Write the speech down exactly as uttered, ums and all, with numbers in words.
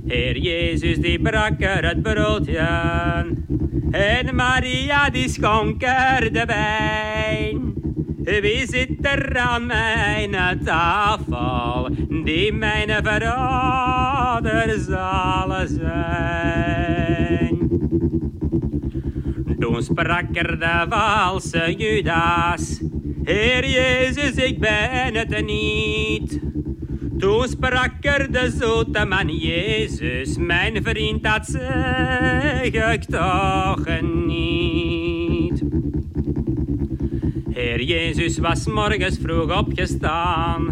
Heer Jezus die brak er het broodje en Maria die schonk er de wijn. Wie zit er aan mijn tafel, die mijn verrader zal zijn? Toen sprak er de valse Judas, Heer Jezus, ik ben het niet. Toen sprak er de zoete man Jezus, mijn vriend, dat zeg ik toch niet. Heer Jezus was morgens vroeg opgestaan